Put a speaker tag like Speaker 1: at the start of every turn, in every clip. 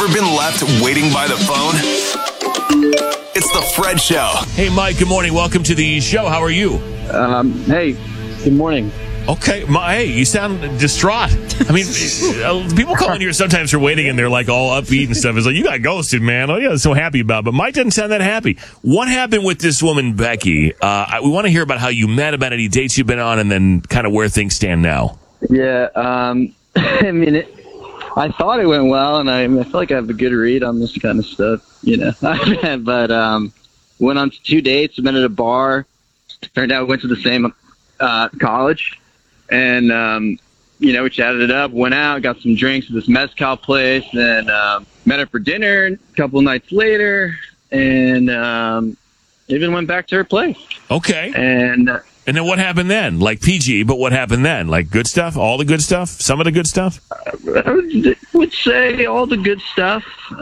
Speaker 1: Ever been left waiting by the phone? It's the Fred Show.
Speaker 2: Hey, Mike, good morning. Welcome to the show. How are you?
Speaker 3: Hey, good morning.
Speaker 2: Okay. Hey, you sound distraught. I mean, people call in here sometimes for waiting, and they're like all upbeat and stuff. It's like, you got ghosted, man. Oh, yeah, so happy about it. But Mike doesn't sound that happy. What happened with this woman, Becky? We want to hear about how you met, about any dates you've been on, and then kind of where things stand now.
Speaker 3: Yeah, I mean, I thought it went well, and I feel like I have a good read on this kind of stuff, you know. But went on 2 dates, met at a bar. Turned out we went to the same college. And, you know, we chatted it up, went out, got some drinks at this mezcal place, and met her for dinner a couple nights later, and even went back to her place.
Speaker 2: Okay.
Speaker 3: And
Speaker 2: then what happened then? Like PG, but what happened then? Like good stuff? All the good stuff? Some of the good stuff?
Speaker 3: I would say all the good stuff.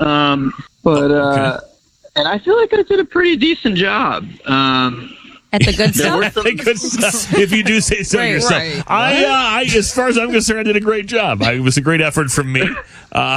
Speaker 3: Okay. And I feel like I did a pretty decent job.
Speaker 4: At the good stuff?
Speaker 2: The good stuff, if you do say so yourself.
Speaker 4: Right.
Speaker 2: I, as far as I'm concerned, I did a great job. It was a great effort from me. I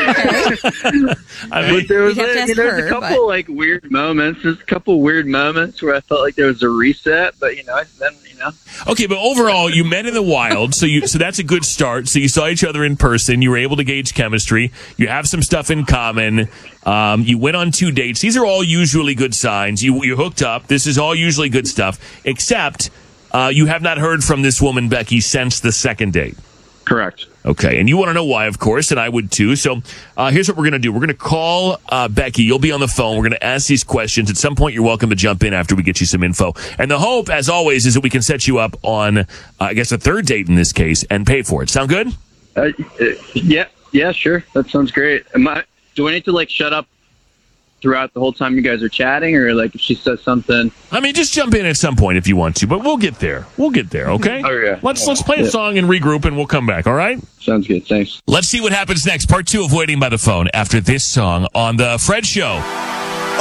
Speaker 2: mean,
Speaker 3: there was a couple like weird moments. There's a couple weird moments where I felt like there was a reset, but then.
Speaker 2: Okay, but overall, you met in the wild, so that's a good start. So you saw each other in person. You were able to gauge chemistry. You have some stuff in common. You went on 2 dates. These are all usually good signs. You hooked up. This is all usually good stuff, except you have not heard from this woman, Becky, since the second date.
Speaker 3: Correct.
Speaker 2: Okay, and you want to know why, of course, and I would too. So here's what we're going to do. We're going to call Becky. You'll be on the phone. We're going to ask these questions. At some point, you're welcome to jump in after we get you some info. And the hope, as always, is that we can set you up on, I guess, a third date in this case and pay for it. Sound good?
Speaker 3: Yeah, sure. That sounds great. Do I need to, shut up throughout the whole time you guys are chatting, or, if she says something?
Speaker 2: I mean, just jump in at some point if you want to, but we'll get there. Okay?
Speaker 3: Oh, yeah.
Speaker 2: Let's play a song and regroup, and we'll come back, all right?
Speaker 3: Sounds good. Thanks.
Speaker 2: Let's see what happens next. Part 2 of Waiting by the Phone after this song on The Fred Show.